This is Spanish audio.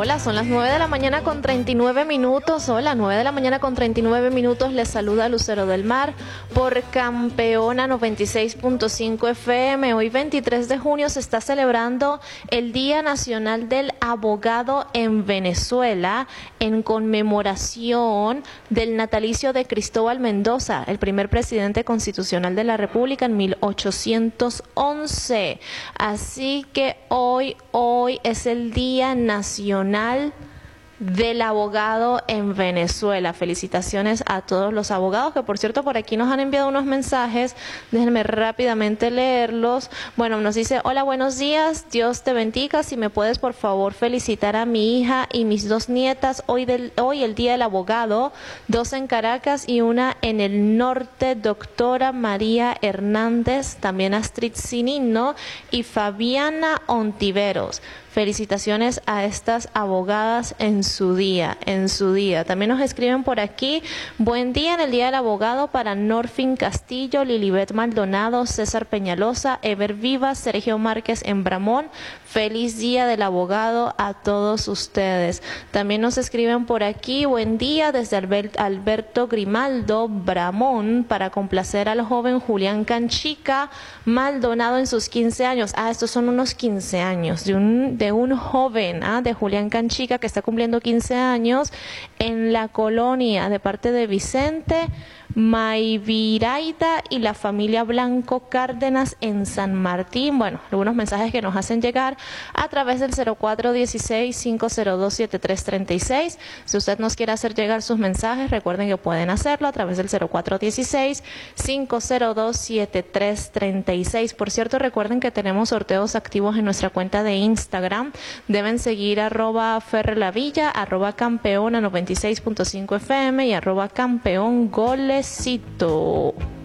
Hola, son las 9 de la mañana con 39 minutos. Hola, 9 de la mañana con 39 minutos. Les saluda Lucero del Mar por Campeona 96.5 FM. Hoy 23 de junio se está celebrando el Día Nacional del Abogado en Venezuela en conmemoración del natalicio de Cristóbal Mendoza, el primer presidente constitucional de la República en 1811. Así que hoy es el Día Nacional del Abogado en Venezuela. Felicitaciones a todos los abogados, que por cierto por aquí nos han enviado unos mensajes. Déjenme rápidamente leerlos. Bueno, nos dice: hola, buenos días, Dios te bendiga. Si me puedes por favor felicitar a mi hija y mis dos nietas hoy el Día del Abogado, dos en Caracas y una en el norte, doctora María Hernández, también Astrid Sinino y Fabiana Ontiveros. Felicitaciones a estas abogadas en su día. También nos escriben por aquí: buen día en el Día del Abogado para Norfin Castillo, Lilibet Maldonado, César Peñalosa, Ever Vivas, Sergio Márquez en Bramón. Feliz Día del Abogado a todos ustedes. También nos escriben por aquí: buen día desde Alberto Grimaldo, Bramón, para complacer al joven Julián Canchica Maldonado en sus 15 años. Estos son unos 15 años de un joven, de Julián Canchica, que está cumpliendo 15 años en la colonia, de parte de Vicente Maiviraita y la familia Blanco Cárdenas en San Martín. Bueno, algunos mensajes que nos hacen llegar a través del 0416-502-7336. Si usted nos quiere hacer llegar sus mensajes, recuerden que pueden hacerlo a través del 0416-502-7336. Por cierto, recuerden que tenemos sorteos activos en nuestra cuenta de Instagram. Deben seguir @ferrelavilla, @campeona 96.5 FM y @campeongolecito.